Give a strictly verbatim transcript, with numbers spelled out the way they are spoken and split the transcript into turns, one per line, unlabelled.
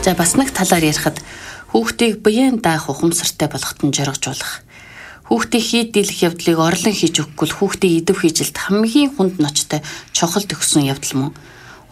За бас нэг талаар ярихад хүүхдийг биеийн даах ухамсартай болгоход нь жаргажуулах. Хүүхдийн хийд дийлэх явдлыг орлон хийж өгөхгүй хүүхдийн идэв хийжилт хамгийн хүнд ночтой чухал төгссөн явдал мөн.